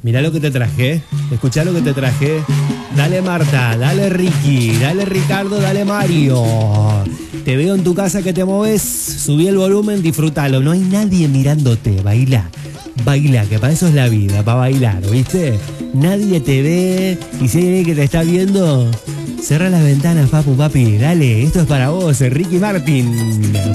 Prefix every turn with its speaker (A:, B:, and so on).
A: Mirá lo que te traje, escuchá lo que te traje. Dale Marta, dale Ricky, dale Ricardo, dale Mario. Te veo en tu casa que te moves, subí el volumen, disfrútalo. No hay nadie mirándote, baila. Baila, que para eso es la vida, para bailar, ¿viste? Nadie te ve y si hay alguien que te está viendo, cerrá las ventanas, papu, papi. Dale, esto es para vos, Ricky Martin.